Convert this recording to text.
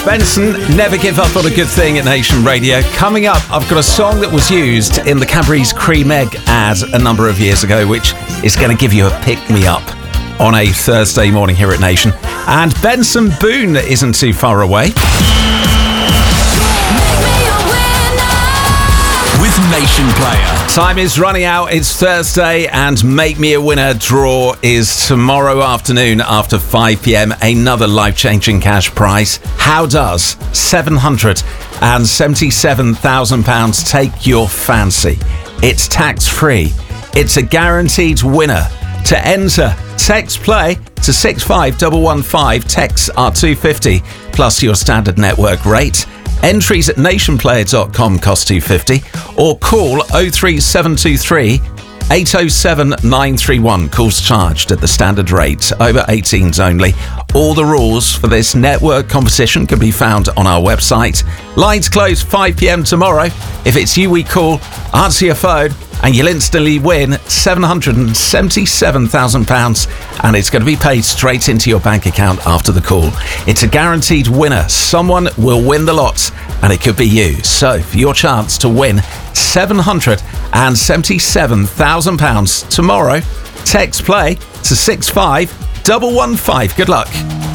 Benson, Never Give Up on a Good Thing at Nation Radio. Coming up, I've got a song that was used in the Cadbury's Cream Egg ad a number of years ago, which is going to give you a pick-me-up on a Thursday morning here at Nation. And Benson Boone isn't too far away. With Nation Player. Time is running out. It's Thursday, and Make Me a Winner draw is tomorrow afternoon after 5 p.m. Another life-changing cash prize. How does £777,000 take your fancy? It's tax-free. It's a guaranteed winner. To enter, text play to 65115. Texts are $2.50 plus your standard network rate. Entries at nationplayer.com cost $2.50 or call 03723 807 931. Calls charged at the standard rate. Over 18s only. All the rules for this network competition can be found on our website. Lines close 5 p.m. tomorrow. If it's you we call, answer your phone and you'll instantly win £777,000, and it's going to be paid straight into your bank account after the call. It's a guaranteed winner. Someone will win the lot, and it could be you. So, for your chance to win £777,000 tomorrow, text play to 65115. Good luck.